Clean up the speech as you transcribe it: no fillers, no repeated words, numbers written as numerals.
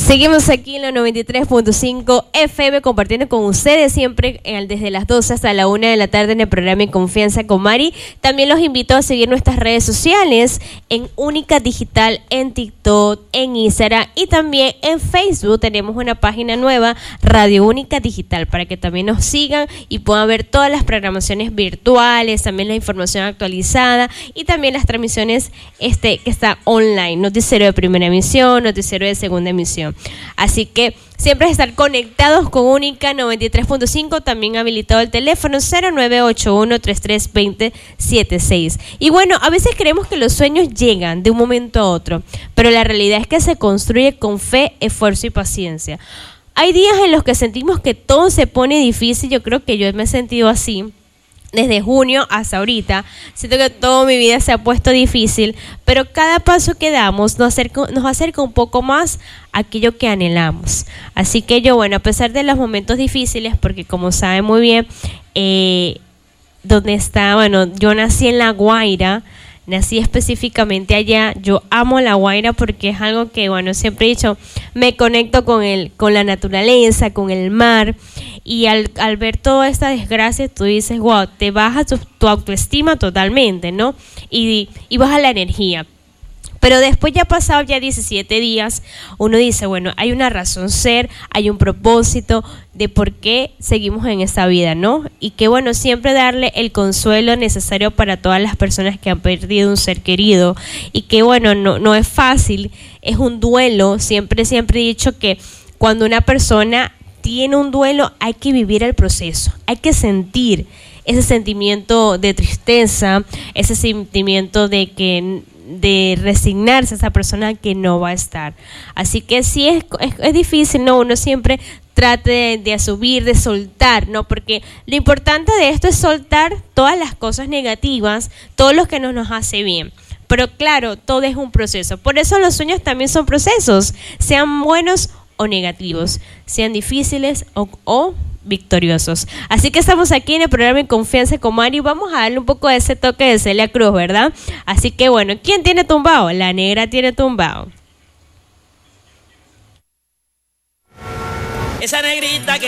Seguimos aquí en la 93.5 FM compartiendo con ustedes siempre desde las 12 hasta la 1 de la tarde en el programa En Confianza con Mari. También los invito a seguir nuestras redes sociales en Única Digital, en TikTok, en Instagram y también en Facebook. Tenemos una página nueva, Radio Única Digital, para que también nos sigan y puedan ver todas las programaciones virtuales, también la información actualizada y también las transmisiones que están online, noticiero de primera emisión, noticiero de segunda emisión. Así que siempre estar conectados con Única 93.5, también habilitado el teléfono 0981-3320-76. Y bueno, a veces creemos que los sueños llegan de un momento a otro, pero la realidad es que se construye con fe, esfuerzo y paciencia. Hay días en los que sentimos que todo se pone difícil. Yo creo que yo me he sentido así desde junio hasta ahorita. Siento que toda mi vida se ha puesto difícil, pero cada paso que damos nos acerca un poco más a aquello que anhelamos. Así que yo, bueno, a pesar de los momentos difíciles, porque como saben muy bien, yo nací en La Guaira. Nací específicamente allá. Yo amo La Guaira porque es algo que, siempre he dicho, me conecto con la naturaleza, con el mar. Y al ver toda esta desgracia, tú dices, wow, te baja tu autoestima totalmente, ¿no? Y baja la energía. Pero después ya pasado 17 días, uno dice, bueno, hay una razón ser, hay un propósito de por qué seguimos en esta vida, ¿no? Y que bueno, siempre darle el consuelo necesario para todas las personas que han perdido un ser querido. Y que bueno, no es fácil, es un duelo. Siempre he dicho que cuando una persona tiene un duelo hay que vivir el proceso, hay que sentir ese sentimiento de tristeza, ese sentimiento de resignarse a esa persona que no va a estar. Así que sí es difícil, ¿no? Uno siempre trate de subir, de soltar, ¿no? Porque lo importante de esto es soltar todas las cosas negativas, todo lo que no nos hace bien. Pero claro, todo es un proceso. Por eso los sueños también son procesos, sean buenos o negativos, sean difíciles o victoriosos. Así que estamos aquí en el programa En Confianza con Mari. Vamos a darle un poco de ese toque de Celia Cruz, ¿verdad? Así que bueno, ¿quién tiene tumbado? La negra tiene tumbado. Esa negrita que